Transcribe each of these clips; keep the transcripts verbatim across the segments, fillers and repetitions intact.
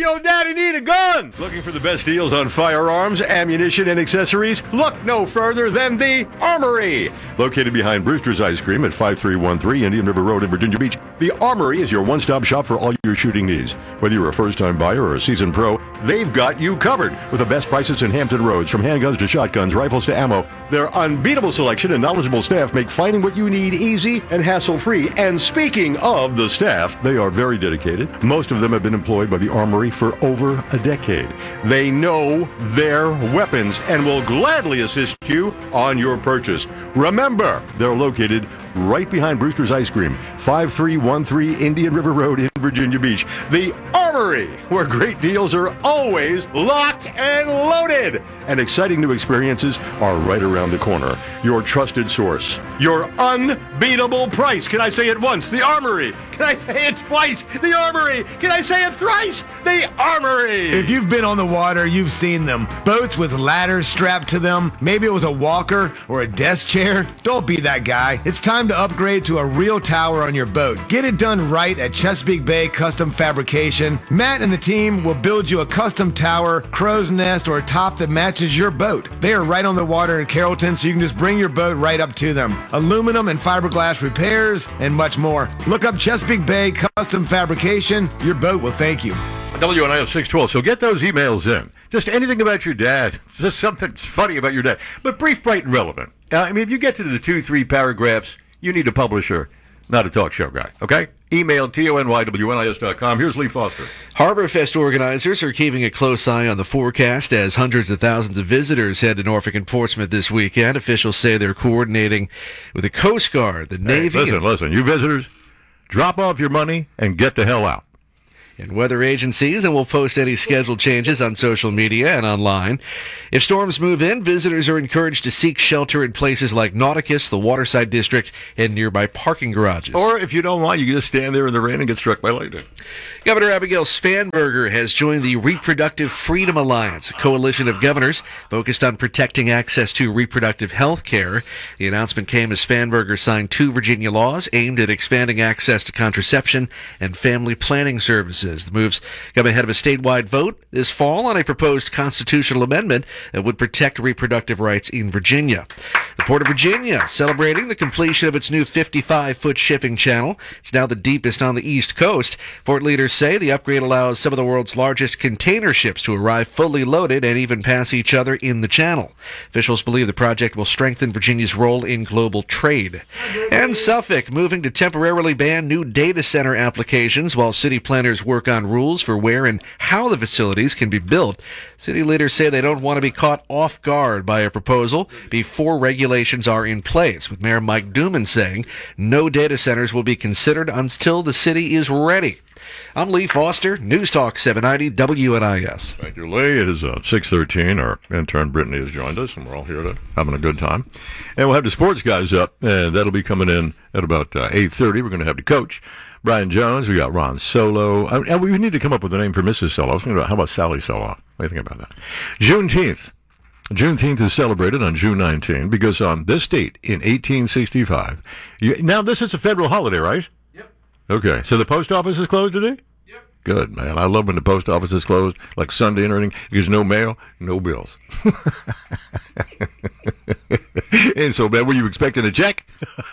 your daddy need a gun? Looking for the best deals on firearms, ammunition, and accessories? Look no further than the Armory. Located behind Brewster's Ice Cream at five three one three Indian River Road in Virginia Beach, the Armory is your one-stop shop for all your shooting needs. Whether you're a first-time buyer or a seasoned pro, they've got you covered with the best prices in Hampton Roads. From handguns to shotguns, rifles to ammo, their unbeatable selection and knowledgeable staff make finding what you need easy and hassle-free. And speaking of the staff, they are very dedicated. Most of them have been employed by the Armory for over a decade. They know their weapons and will gladly assist you on your purchase. Remember, they're located right behind Brewster's Ice Cream, five three one three Indian River Road in Virginia Beach. The Armory, where great deals are always locked and loaded. And exciting new experiences are right around the corner. Your trusted source. Your unbeatable price. Can I say it once? The Armory. Can I say it twice? The Armory. Can I say it thrice? The Armory. If you've been on the water, you've seen them. Boats with ladders strapped to them. Maybe it was a walker or a desk chair. Don't be that guy. It's time to upgrade to a real tower on your boat. Get it done right at Chesapeake Bay Custom Fabrication. Matt and the team will build you a custom tower, crow's nest, or a top that matches your boat. They are right on the water in Carrollton, so you can just bring your boat right up to them. Aluminum and fiberglass repairs and much more. Look up Chesapeake Bay Custom Fabrication. Your boat will thank you. W N I L six twelve. So get those emails in. Just anything about your dad. Just something funny about your dad. But brief, bright, and relevant. Uh, I mean, if you get to the two, three paragraphs, you need a publisher, not a talk show guy. Okay? Email T O N Y W N I S dot com. Here's Lee Foster. Harborfest organizers are keeping a close eye on the forecast as hundreds of thousands of visitors head to Norfolk and Portsmouth this weekend. Officials say they're coordinating with the Coast Guard, the Navy. Hey, listen, and- listen. You visitors, drop off your money and get the hell out. and weather agencies, and we'll post any scheduled changes on social media and online. If storms move in, visitors are encouraged to seek shelter in places like Nauticus, the Waterside District, and nearby parking garages. Or if you don't want, you can just stand there in the rain and get struck by lightning. Governor Abigail Spanberger has joined the Reproductive Freedom Alliance, a coalition of governors focused on protecting access to reproductive health care. The announcement came as Spanberger signed two Virginia laws aimed at expanding access to contraception and family planning services. The moves come ahead of a statewide vote this fall on a proposed constitutional amendment that would protect reproductive rights in Virginia. The Port of Virginia celebrating the completion of its new fifty-five foot shipping channel. It's now the deepest on the East Coast. Port leaders say the upgrade allows some of the world's largest container ships to arrive fully loaded and even pass each other in the channel. Officials believe the project will strengthen Virginia's role in global trade. And Suffolk moving to temporarily ban new data center applications while city planners work on rules for where and how the facilities can be built. City leaders say they don't want to be caught off guard by a proposal before regulations are in place, with Mayor Mike Duman saying no data centers will be considered until the city is ready. I'm Lee Foster, News Talk seven ninety W N I S. Thank you, Lee. It is uh, six thirteen. Our intern Brittany has joined us, and we're all here to having a good time. And we'll have the sports guys up, and that'll be coming in at about uh, eight thirty. We're going to have the coach, Brian Jones. We got Ron Solo. I, and we need to come up with a name for Missus Solo. I was thinking about, how about Sally Solo? What do you think about that? Juneteenth. Juneteenth is celebrated on June nineteenth because on this date in eighteen sixty-five, you, now this is a federal holiday, right? Yep. Okay, so the post office is closed today? Yep. Good, man. I love when the post office is closed, like Sunday and everything, because no mail, no bills. And so, man, were you expecting a check?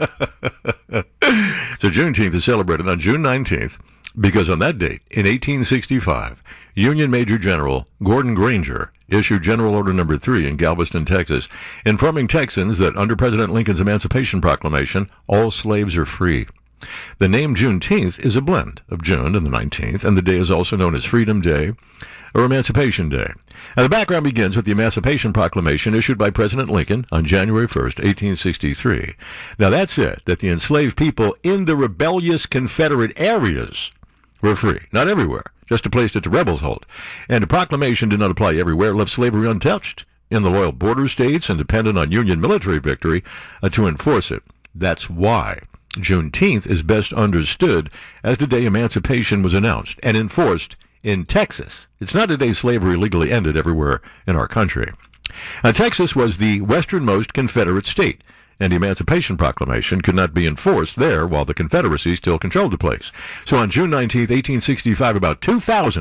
So Juneteenth is celebrated on June nineteenth because on that date, in eighteen sixty-five, Union Major General Gordon Granger issued General Order Number three in Galveston, Texas, informing Texans that under President Lincoln's Emancipation Proclamation, all slaves are free. The name Juneteenth is a blend of June and the nineteenth, and the day is also known as Freedom Day or Emancipation Day. Now, the background begins with the Emancipation Proclamation issued by President Lincoln on January first, eighteen sixty-three. Now, that said that the enslaved people in the rebellious Confederate areas were free. Not everywhere, just a place that the rebels hold. And the proclamation did not apply everywhere. It left slavery untouched in the loyal border states and dependent on Union military victory uh, to enforce it. That's why Juneteenth is best understood as the day emancipation was announced and enforced in Texas. It's not the day slavery legally ended everywhere in our country. Now, Texas was the westernmost Confederate state, and the Emancipation Proclamation could not be enforced there while the Confederacy still controlled the place. So on June nineteenth, eighteen sixty-five, about two thousand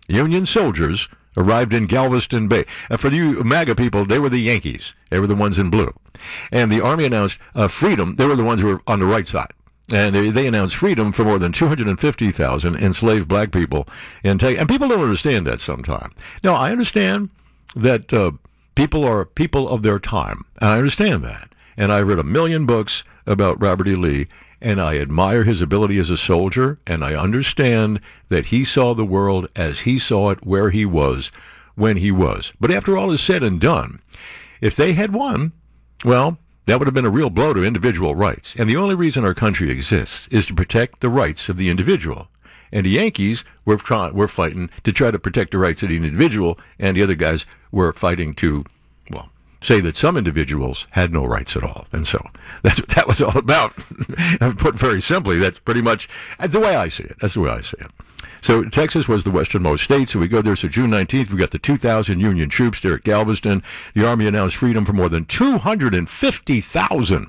Union soldiers arrived in Galveston Bay. Uh, for you MAGA people, they were the Yankees. They were the ones in blue. And the Army announced uh, freedom. They were the ones who were on the right side. And they, they announced freedom for more than two hundred fifty thousand enslaved black people. In te- and people don't understand that sometimes. Now, I understand that uh, people are people of their time. And I understand that. And I read a million books about Robert E. Lee, and I admire his ability as a soldier, and I understand that he saw the world as he saw it where he was when he was. But after all is said and done, if they had won, well, that would have been a real blow to individual rights. And the only reason our country exists is to protect the rights of the individual. And the Yankees were, try- were fighting to try to protect the rights of the individual, and the other guys were fighting to, well, say that some individuals had no rights at all. And so that's what that was all about. Put very simply, that's pretty much that's the way I see it. That's the way I see it. So Texas was the westernmost state, so we go there. So June nineteenth, we got the two thousand Union troops there at Galveston. The Army announced freedom for more than two hundred fifty thousand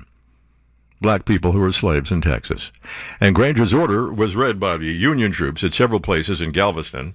black people who were slaves in Texas. And Granger's order was read by the Union troops at several places in Galveston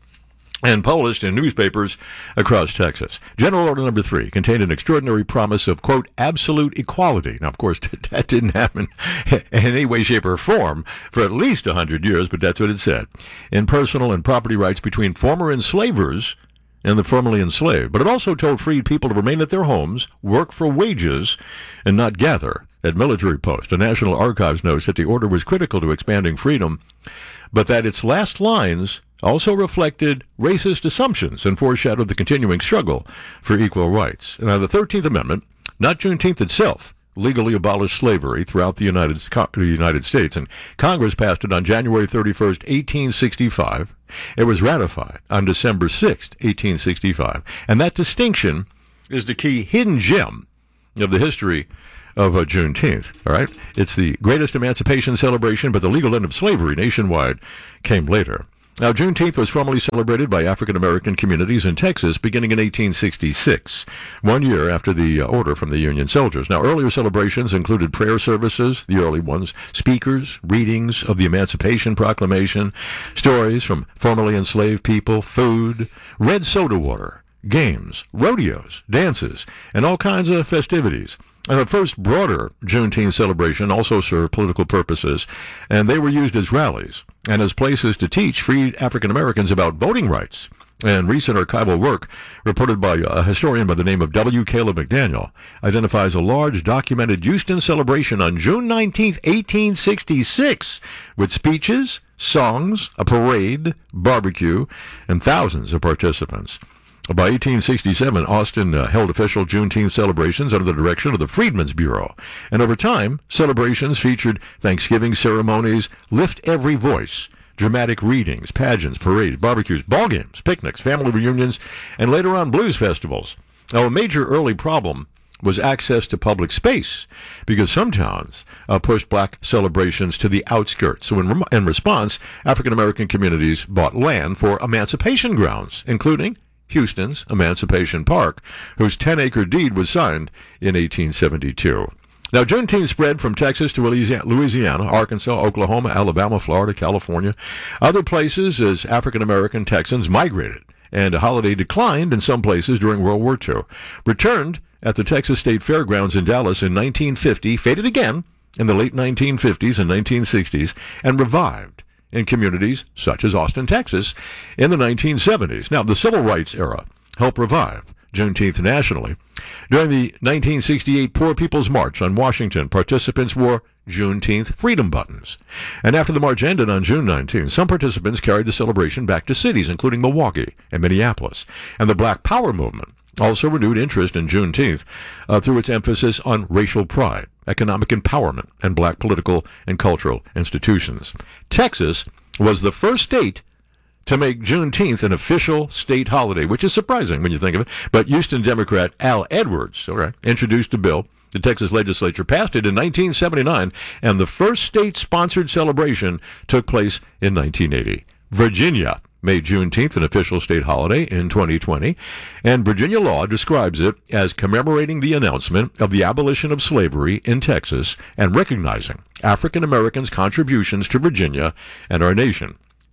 and published in newspapers across Texas. General Order Number Three contained an extraordinary promise of, quote, absolute equality. Now, of course, that didn't happen in any way, shape, or form for at least one hundred years, but that's what it said. In personal and property rights between former enslavers and the formerly enslaved. But it also told freed people to remain at their homes, work for wages, and not gather at military posts. The National Archives notes that the order was critical to expanding freedom, but that its last lines also reflected racist assumptions and foreshadowed the continuing struggle for equal rights. Now, the thirteenth Amendment, not Juneteenth itself, legally abolished slavery throughout the United, the United States, and Congress passed it on January thirty-first, eighteen sixty-five. It was ratified on December sixth, eighteen sixty-five. And that distinction is the key hidden gem of the history of uh, Juneteenth, all right? It's the greatest emancipation celebration, but the legal end of slavery nationwide came later. Now, Juneteenth was formally celebrated by African-American communities in Texas beginning in eighteen sixty-six, one year after the uh, order from the Union soldiers. Now, earlier celebrations included prayer services, the early ones, speakers, readings of the Emancipation Proclamation, stories from formerly enslaved people, food, red soda water, games, rodeos, dances, and all kinds of festivities. And the first broader Juneteenth celebration also served political purposes, and they were used as rallies and as places to teach freed African Americans about voting rights. And recent archival work, reported by a historian by the name of W. Caleb McDaniel, identifies a large documented Houston celebration on June nineteenth, eighteen sixty-six, with speeches, songs, a parade, barbecue, and thousands of participants. By eighteen sixty-seven, Austin uh, held official Juneteenth celebrations under the direction of the Freedmen's Bureau. And over time, celebrations featured Thanksgiving ceremonies, lift every voice, dramatic readings, pageants, parades, barbecues, ball games, picnics, family reunions, and later on blues festivals. Now, a major early problem was access to public space, because some towns uh, pushed black celebrations to the outskirts. So in, rem- in response, African-American communities bought land for emancipation grounds, including Houston's Emancipation Park, whose ten-acre deed was signed in eighteen seventy-two. Now, Juneteenth spread from Texas to Louisiana, Arkansas, Oklahoma, Alabama, Florida, California, other places as African-American Texans migrated, and the holiday declined in some places during World War Two, returned at the Texas State Fairgrounds in Dallas in nineteen fifty, faded again in the late nineteen fifties and nineteen sixties, and revived in communities such as Austin, Texas, in the nineteen seventies. Now, the Civil Rights era helped revive Juneteenth nationally. During the nineteen sixty-eight Poor People's March on Washington, participants wore Juneteenth freedom buttons. And after the march ended on June nineteenth, some participants carried the celebration back to cities, including Milwaukee and Minneapolis. And the Black Power movement also renewed interest in Juneteenth uh, through its emphasis on racial pride, economic empowerment, and black political and cultural institutions. Texas was the first state to make Juneteenth an official state holiday, which is surprising when you think of it. But Houston Democrat Al Edwards all right, introduced a bill. The Texas legislature passed it in nineteen seventy-nine, and the first state-sponsored celebration took place in nineteen eighty. Virginia made Juneteenth an official state holiday in twenty twenty, and Virginia law describes it as commemorating the announcement of the abolition of slavery in Texas and recognizing African Americans' contributions to Virginia and our nation.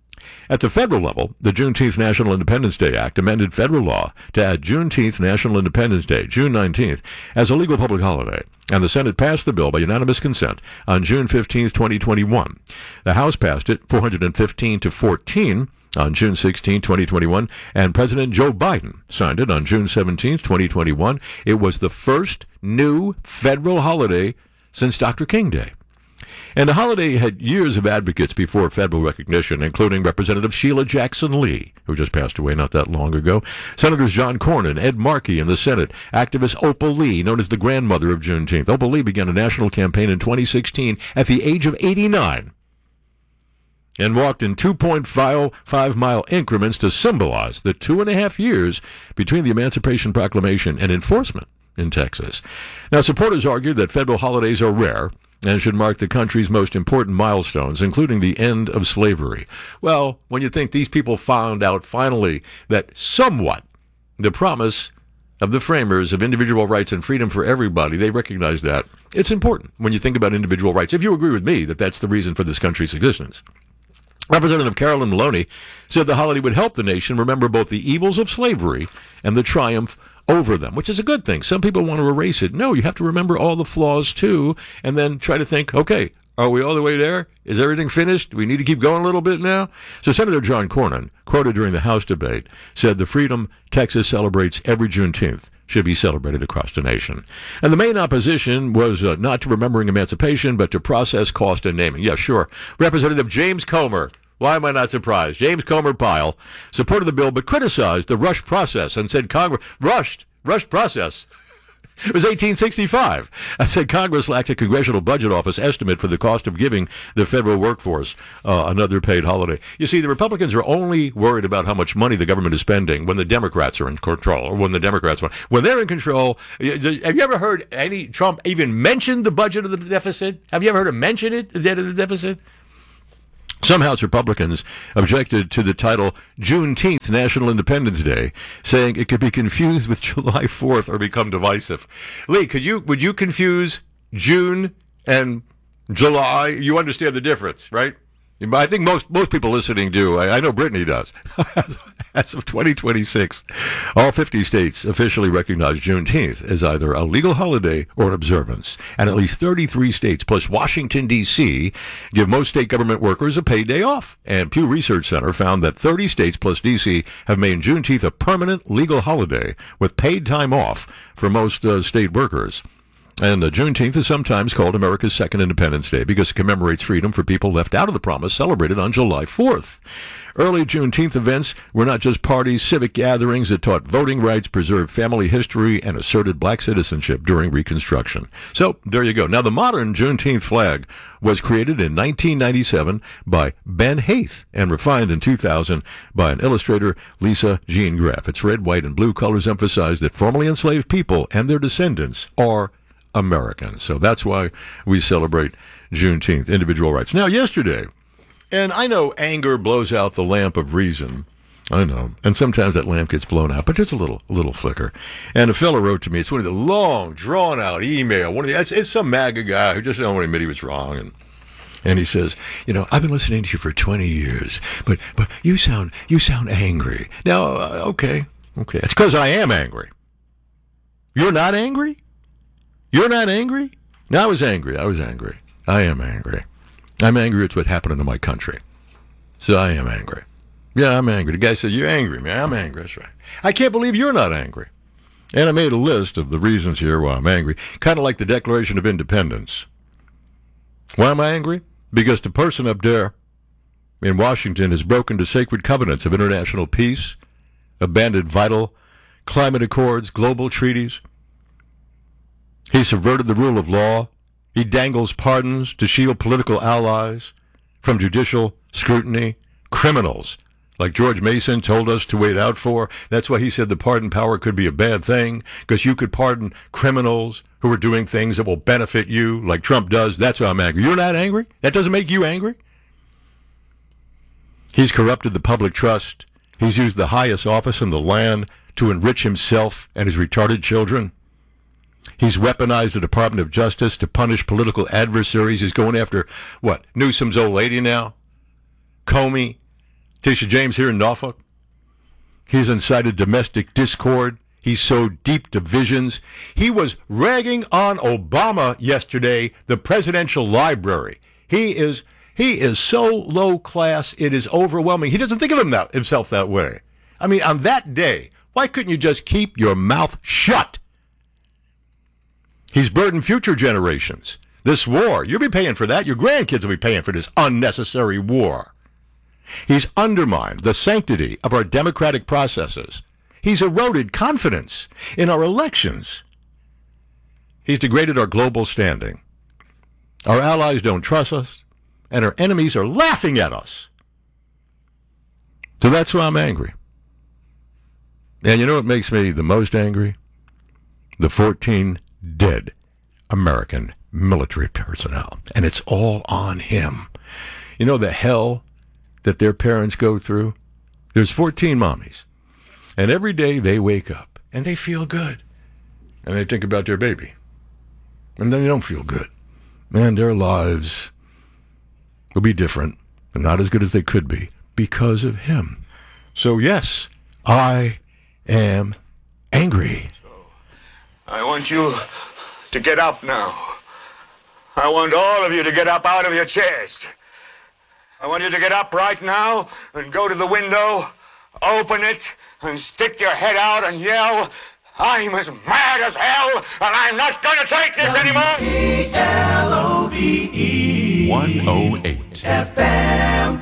At the federal level, the Juneteenth National Independence Day Act amended federal law to add Juneteenth National Independence Day, June nineteenth, as a legal public holiday, and the Senate passed the bill by unanimous consent on June fifteenth, twenty twenty-one. The House passed it four hundred fifteen to fourteen on June sixteenth, twenty twenty-one, and President Joe Biden signed it on June seventeenth, twenty twenty-one. It was the first new federal holiday since Doctor King Day. And the holiday had years of advocates before federal recognition, including Representative Sheila Jackson Lee, who just passed away not that long ago, Senators John Cornyn, Ed Markey in the Senate, activist Opal Lee, known as the grandmother of Juneteenth. Opal Lee began a national campaign in twenty sixteen at the age of eighty-nine and walked in two point five mile increments to symbolize the two and a half years between the Emancipation Proclamation and enforcement in Texas. Now, supporters argued that federal holidays are rare and should mark the country's most important milestones, including the end of slavery. Well, when you think these people found out finally that somewhat the promise of the framers of individual rights and freedom for everybody, they recognize that it's important when you think about individual rights, if you agree with me that that's the reason for this country's existence. Representative Carolyn Maloney said the holiday would help the nation remember both the evils of slavery and the triumph over them, which is a good thing. Some people want to erase it. No, you have to remember all the flaws too, and then try to think, okay, are we all the way there? Is everything finished? Do we need to keep going a little bit now? So Senator John Cornyn, quoted during the House debate, said the freedom Texas celebrates every Juneteenth should be celebrated across the nation. And the main opposition was uh, not to remembering emancipation, but to process, cost, and naming. Yeah, sure. Representative James Comer, why am I not surprised? James Comer Pyle supported the bill, but criticized the rushed process and said Congress, rushed, rushed process. It was eighteen sixty-five. I said Congress lacked a Congressional Budget Office estimate for the cost of giving the federal workforce uh, another paid holiday. You see, the Republicans are only worried about how much money the government is spending when the Democrats are in control, or when the Democrats want. When they're in control, have you ever heard any Trump even mention the budget of the deficit? Have you ever heard him mention it, the debt of the deficit? Some House Republicans objected to the title Juneteenth National Independence Day, saying it could be confused with July fourth or become divisive. Lee, could you would you confuse June and July? You understand the difference, right? I think most most people listening do. I, I know Brittany does. As of twenty twenty-six, all fifty states officially recognize Juneteenth as either a legal holiday or an observance. And at least thirty-three states, plus Washington, D C, give most state government workers a paid day off. And Pew Research Center found that thirty states plus D C have made Juneteenth a permanent legal holiday with paid time off for most uh, state workers. And uh, Juneteenth is sometimes called America's Second Independence Day because it commemorates freedom for people left out of the promise celebrated on July fourth. Early Juneteenth events were not just parties, civic gatherings that taught voting rights, preserved family history, and asserted black citizenship during Reconstruction. So, there you go. Now, the modern Juneteenth flag was created in nineteen ninety-seven by Ben Haith and refined in two thousand by an illustrator, Lisa Jean Graff. Its red, white, and blue colors emphasize that formerly enslaved people and their descendants are American. So that's why we celebrate Juneteenth, individual rights. Now, yesterday, and I know anger blows out the lamp of reason. I know. And sometimes that lamp gets blown out, but there's a little a little flicker. And a fellow wrote to me, it's one of the long, drawn-out email. One of the, it's, it's some MAGA guy who just didn't want to admit he was wrong. And and he says, you know, I've been listening to you for twenty years, but but you sound you sound angry. Now, uh, okay, okay. It's because I am angry. You're not angry? You're not angry? No, I was angry. I was angry. I am angry. I'm angry at what happened to my country. So I am angry. Yeah, I'm angry. The guy said, you're angry, man. I'm angry. That's right. I can't believe you're not angry. And I made a list of the reasons here why I'm angry, kind of like the Declaration of Independence. Why am I angry? Because the person up there in Washington has broken the sacred covenants of international peace, abandoned vital climate accords, global treaties. He subverted the rule of law. He dangles pardons to shield political allies from judicial scrutiny. Criminals, like George Mason told us to wait out for. That's why he said the pardon power could be a bad thing, because you could pardon criminals who are doing things that will benefit you, like Trump does. That's why I'm angry. You're not angry? That doesn't make you angry? He's corrupted the public trust. He's used the highest office in the land to enrich himself and his retarded children. He's weaponized the Department of Justice to punish political adversaries. He's going after, what, Newsom's old lady now? Comey, Tisha James here in Norfolk. He's incited domestic discord. He sowed deep divisions. He was ragging on Obama yesterday, the presidential library. He is he is so low class, it is overwhelming. He doesn't think of him that, himself that way. I mean, on that day, why couldn't you just keep your mouth shut? He's burdened future generations. This war, you'll be paying for that. Your grandkids will be paying for this unnecessary war. He's undermined the sanctity of our democratic processes. He's eroded confidence in our elections. He's degraded our global standing. Our allies don't trust us, and our enemies are laughing at us. So that's why I'm angry. And you know what makes me the most angry? The fourteen dead American military personnel. And it's all on him. You know the hell that their parents go through? There's fourteen mommies. And every day they wake up and they feel good. And they think about their baby. And then they don't feel good. Man, their lives will be different and not as good as they could be because of him. So yes, I am angry. I want you to get up now. I want all of you to get up out of your chairs. I want you to get up right now and go to the window, open it, and stick your head out and yell, I'm as mad as hell, and I'm not going to take this anymore! E L O V E one oh eight F M.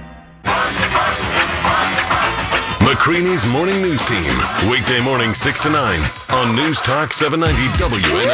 McCreanie's Morning News Team. Weekday morning six to nine on News Talk seven ninety W N.